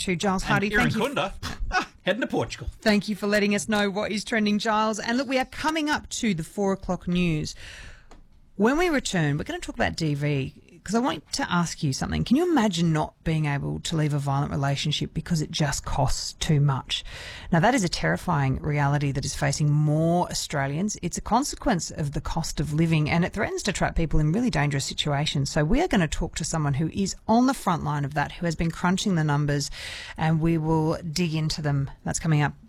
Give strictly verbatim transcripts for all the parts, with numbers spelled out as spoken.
to Giles Hardy. And Kieran Thank you. Kunda, ah, heading to Portugal. Thank you for letting us know what is trending, Giles. And look, we are coming up to the four o'clock news. When we return, we're going to talk about D V, because I want to ask you something. Can you imagine not being able to leave a violent relationship because it just costs too much? Now, that is a terrifying reality that is facing more Australians. It's a consequence of the cost of living, and it threatens to trap people in really dangerous situations. So we are going to talk to someone who is on the front line of that, who has been crunching the numbers, and we will dig into them. That's coming up.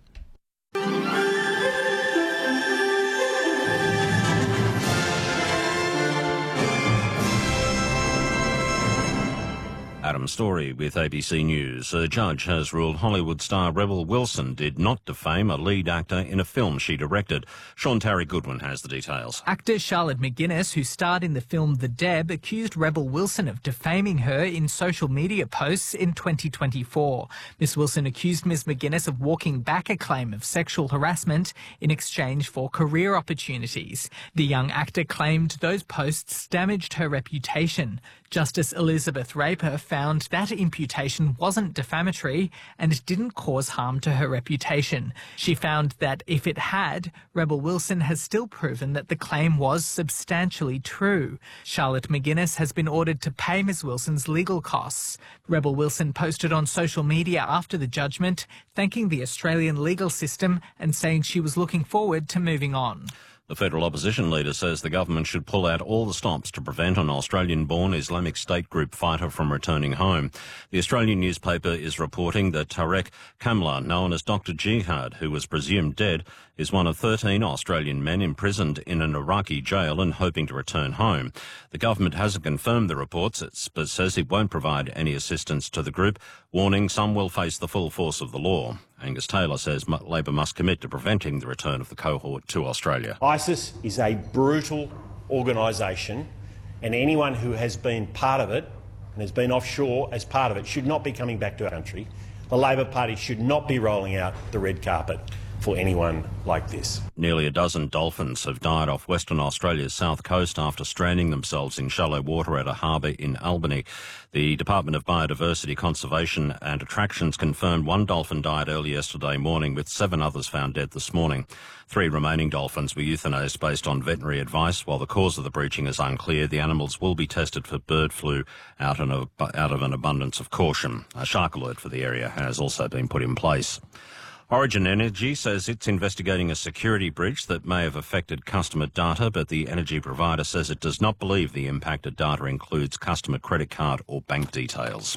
Adam Story with A B C News. A judge has ruled Hollywood star Rebel Wilson did not defame a lead actor in a film she directed. Sean Terry Goodwin has the details. Actor Charlotte McGuinness, who starred in the film The Deb, accused Rebel Wilson of defaming her in social media posts in twenty twenty-four. Miss Wilson accused Miss McGuinness of walking back a claim of sexual harassment in exchange for career opportunities. The young actor claimed those posts damaged her reputation. Justice Elizabeth Raper found that imputation wasn't defamatory and didn't cause harm to her reputation. She found that if it had, Rebel Wilson has still proven that the claim was substantially true. Charlotte McGuinness has been ordered to pay Miss Wilson's legal costs. Rebel Wilson posted on social media after the judgment, thanking the Australian legal system and saying she was looking forward to moving on. The federal opposition leader says the government should pull out all the stops to prevent an Australian-born Islamic State group fighter from returning home. The Australian newspaper is reporting that Tarek Kamla, known as Doctor Jihad, who was presumed dead, is one of thirteen Australian men imprisoned in an Iraqi jail and hoping to return home. The government hasn't confirmed the reports, but says it won't provide any assistance to the group, warning some will face the full force of the law. Angus Taylor says Labor must commit to preventing the return of the cohort to Australia. ISIS is a brutal organisation, and anyone who has been part of it and has been offshore as part of it should not be coming back to our country. The Labor Party should not be rolling out the red carpet for anyone like this. Nearly a dozen dolphins have died off Western Australia's south coast after stranding themselves in shallow water at a harbour in Albany. The Department of Biodiversity, Conservation and Attractions confirmed one dolphin died early yesterday morning, with seven others found dead this morning. Three remaining dolphins were euthanized based on veterinary advice. While the cause of the breaching is unclear, the animals will be tested for bird flu out of, out of an abundance of caution. A shark alert for the area has also been put in place. Origin Energy says it's investigating a security breach that may have affected customer data, but the energy provider says it does not believe the impacted data includes customer credit card or bank details.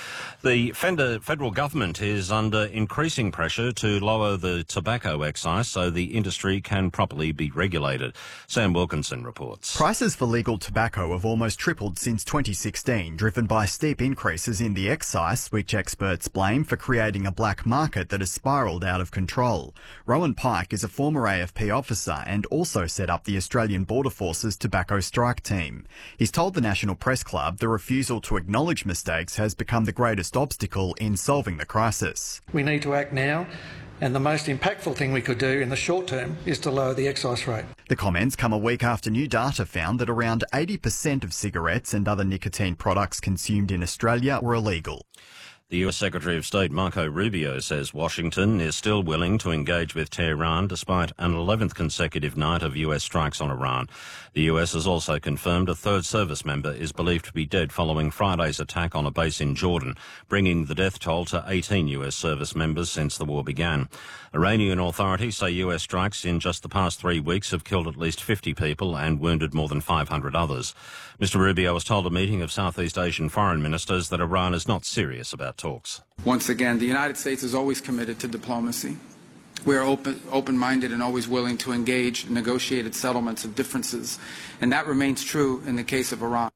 The federal government is under increasing pressure to lower the tobacco excise so the industry can properly be regulated. Sam Wilkinson reports. Prices for legal tobacco have almost tripled since twenty sixteen, driven by steep increases in the excise, which experts blame for creating a black market that has spiralled out of control. Rowan Pike is a former A F P officer and also set up the Australian Border Force's Tobacco Strike Team. He's told the National Press Club the refusal to acknowledge mistakes has become the greatest obstacle in solving the crisis. We need to act now, and the most impactful thing we could do in the short term is to lower the excise rate. The comments come a week after new data found that around eighty percent of cigarettes and other nicotine products consumed in Australia were illegal. The U S Secretary of State Marco Rubio says Washington is still willing to engage with Tehran despite an eleventh consecutive night of U S strikes on Iran. The U S has also confirmed a third service member is believed to be dead following Friday's attack on a base in Jordan, bringing the death toll to eighteen U S service members since the war began. Iranian authorities say U S strikes in just the past three weeks have killed at least fifty people and wounded more than five hundred others. Mister Rubio has told a meeting of Southeast Asian foreign ministers that Iran is not serious about talks. Once again, the United States is always committed to diplomacy. We are open, open-minded and always willing to engage in negotiated settlements of differences, and that remains true in the case of Iran.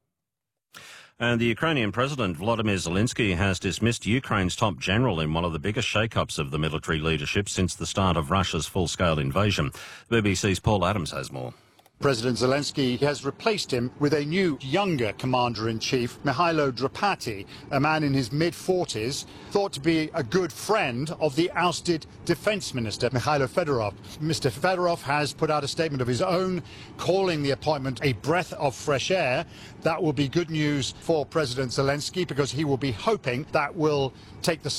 And the Ukrainian President Volodymyr Zelensky has dismissed Ukraine's top general in one of the biggest shake-ups of the military leadership since the start of Russia's full-scale invasion. The B B C's Paul Adams has more. President Zelensky has replaced him with a new, younger commander-in-chief, Mihailo Drapati, a man in his mid-forties, thought to be a good friend of the ousted defense minister, Mikhailo Fedorov. Mister Fedorov has put out a statement of his own, calling the appointment a breath of fresh air. That will be good news for President Zelensky because he will be hoping that will take the